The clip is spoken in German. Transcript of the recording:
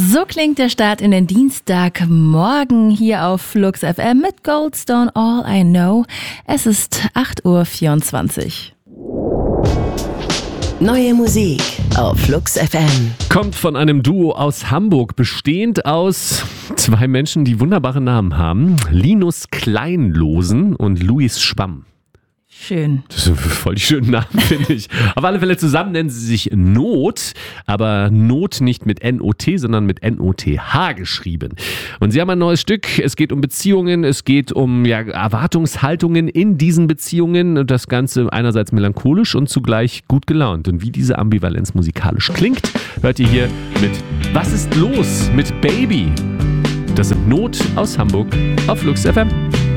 So klingt der Start in den Dienstagmorgen hier auf Flux FM mit Goldstone All I Know. Es ist 8:24 Uhr. Neue Musik auf Flux FM. Kommt von einem Duo aus Hamburg, bestehend aus zwei Menschen, die wunderbare Namen haben. Linus Kleinlosen und Luis Schwamm. Schön. Das sind voll die schönen Namen, finde ich. Auf alle Fälle zusammen nennen sie sich Not, aber Not nicht mit N-O-T, sondern mit N-O-T-H geschrieben. Und sie haben ein neues Stück. Es geht um Beziehungen, es geht um Erwartungshaltungen in diesen Beziehungen. Und das Ganze einerseits melancholisch und zugleich gut gelaunt. Und wie diese Ambivalenz musikalisch klingt, hört ihr hier mit Was ist los mit Baby? Das sind Not aus Hamburg auf Flux FM.